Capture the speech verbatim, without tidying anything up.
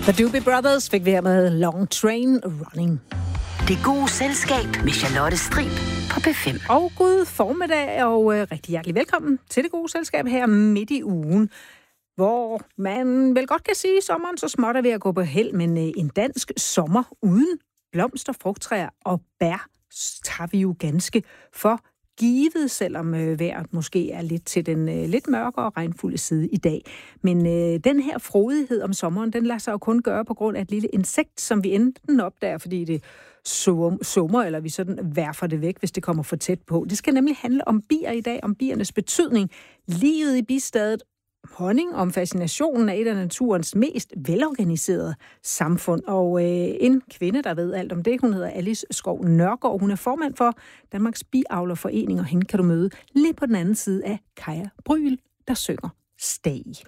The Doobie Brothers fik vi her med Long Train Running. Det gode selskab med Charlotte Strib på P fem. Og god formiddag, og øh, rigtig hjertelig velkommen til det gode selskab her midt i ugen, hvor man vel godt kan sige, at sommeren så småt er ved at gå på held, men øh, en dansk sommer uden blomster, frugttræer og bær tager vi jo ganske for givet, selvom øh, vejret måske er lidt til den øh, lidt mørkere og regnfulde side i dag. Men øh, den her frodighed om sommeren, den lader sig jo kun gøre på grund af et lille insekt, som vi enten opdager, fordi det summer, eller vi sådan værfer det væk, hvis det kommer for tæt på. Det skal nemlig handle om bier i dag, om biernes betydning, livet i bistadet, honning, om fascinationen af et af naturens mest velorganiserede samfund. Og øh, en kvinde, der ved alt om det, hun hedder Alice Skov Nørgaard. Hun er formand for Danmarks Biavlerforening, og hende kan du møde lige på den anden side af Kaja Bryl, der synger Stay.